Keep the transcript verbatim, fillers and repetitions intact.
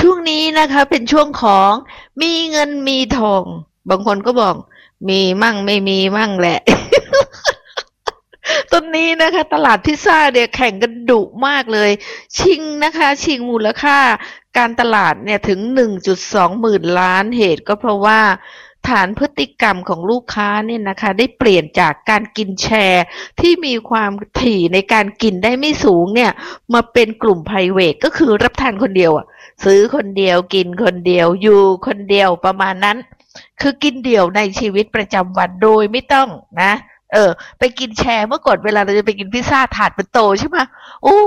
ช่วงนี้นะคะเป็นช่วงของมีเงินมีทอง บางคนก็บอกมีมั่งไม่มีมั่งแหละ ตอนนี้นะคะตลาดพิซซ่าเนี่ยแข่งกันดุมากเลยชิงนะคะชิงมูลค่าการตลาดเนี่ยถึง หนึ่งจุดสอง หมื่นล้านเหตุก็เพราะว่าฐานพฤติกรรมของลูกค้าเนี่ยนะคะได้เปลี่ยนจากการกินแชร์ที่มีความถี่ในการกินได้ไม่สูงเนี่ยมาเป็นกลุ่ม ไพรเวท ก็คือรับทานคนเดียวอะซื้อคนเดียวกินคนเดียวอยู่คนเดียวประมาณนั้นคือกินเดี่ยวในชีวิตประจำวันโดยไม่ต้องนะ เออไปกินแชร์เมื่อก่อนเวลาเราจะไปกินพิซซ่าถาดมันโตใช่ไหมโอ้